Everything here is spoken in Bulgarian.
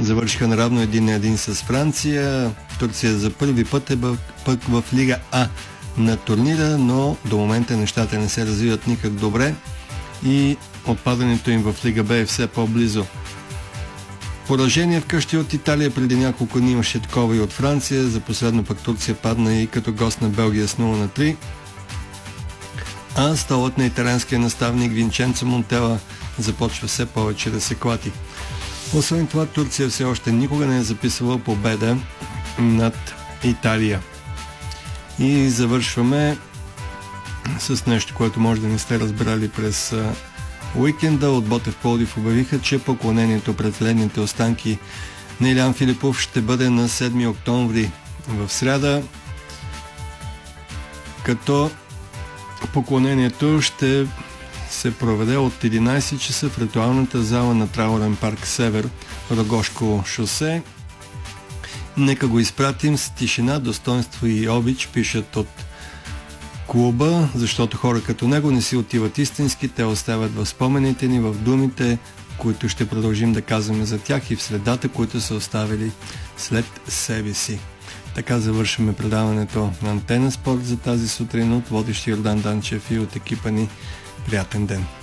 завършиха наравно 1-1 с Франция. Турция за първи път е пък в Лига А на турнира, но до момента нещата не се развиват никак добре и отпадането им в Лига Б е все по-близо. Поражение вкъщи от Италия, преди няколко дни имаше такова и от Франция, за последно пък Турция падна и като гост на Белгия с 0-3. А столът на италианския наставник Винченцо Монтела започва все повече да се клати. Освен това, Турция все още никога не е записала победа над Италия. И завършваме с нещо, което може да не сте разбрали през уикенда. От Ботев Пловдив обявиха, че поклонението пред ледните останки на Илян Филипов ще бъде на 7 октомври в сряда, като поклонението ще се проведе от 11 часа в ритуалната зала на Траурен парк Север, Рогошко шосе. Нека го изпратим с тишина, достоинство и обич, пишат от клуба, защото хора като него не си отиват истински, те оставят в спомените ни, в думите, които ще продължим да казваме за тях и в следата, които са оставили след себе си. Така завършваме предаването на Антена Спорт за тази сутрин от водещи Йордан Данчев и от екипа ни. Приятен ден!